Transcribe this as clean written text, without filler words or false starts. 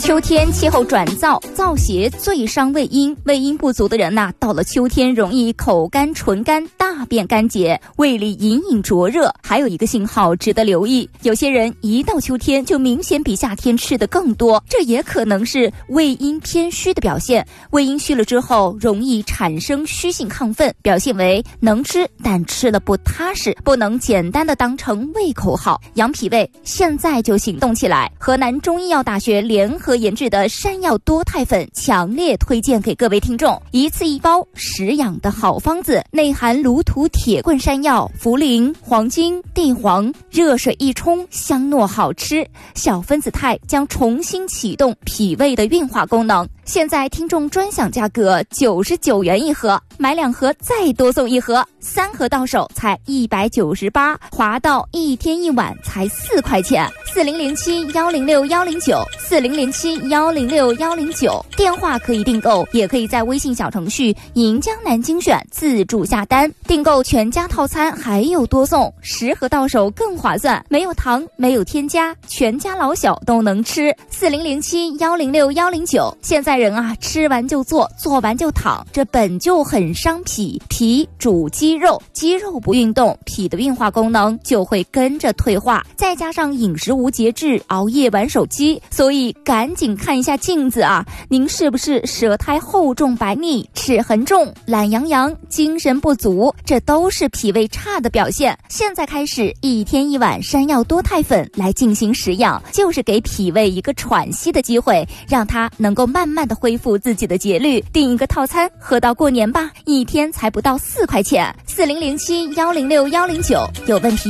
秋天气候转燥，燥邪最伤胃阴，胃阴不足的人到了秋天容易口干唇干，大便干结，胃里隐隐灼热。还有一个信号值得留意，有些人一到秋天就明显比夏天吃的更多，这也可能是胃阴偏虚的表现。胃阴虚了之后容易产生虚性亢奋，表现为能吃但吃了不踏实，不能简单的当成胃口好。养脾胃现在就行动起来，河南中医药大学联合研制的山药多肽粉强烈推荐给各位听众，一次一包食养的好方子，内含卢土铁棍山药、茯苓、黄精、地黄，热水一冲，香糯好吃。小分子肽将重新启动脾胃的运化功能。现在听众专享价格99元一盒，买2盒再多送1盒，3盒到手才198，滑到一天一碗才4块钱。4007106109，4007106109，电话可以订购，也可以在微信小程序银江南精选自助下单，订购全家套餐还有多送，10盒到手更划算，没有糖，没有添加，全家老小都能吃。4007106109，现在人吃完就做，做完就躺，这本就很伤脾，脾主肌肉，肌肉不运动，脾的运化功能就会跟着退化，再加上饮食无节制，熬夜玩手机，所以赶紧看一下镜子您是不是舌苔厚重白腻，齿痕重，懒洋洋，精神不足，这都是脾胃差的表现。现在开始1天1碗山药多肽粉来进行食养，就是给脾胃一个喘息的机会，让它能够慢慢的恢复自己的节律。订一个套餐喝到过年吧，1天才不到4块钱。4007106109，有问题